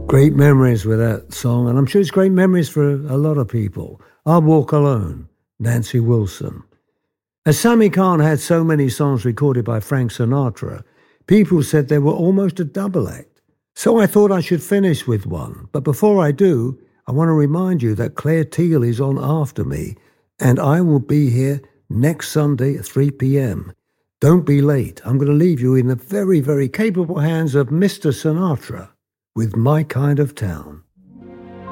Great memories with that song, and I'm sure it's great memories for a lot of people. I Walk Alone, Nancy Wilson. As Sammy Cahn had so many songs recorded by Frank Sinatra, people said they were almost a double act. So I thought I should finish with one. But before I do, I want to remind you that Claire Teal is on after me, and I will be here next Sunday at 3 p.m. Don't be late. I'm going to leave you in the very, very capable hands of Mr. Sinatra with My Kind of Town.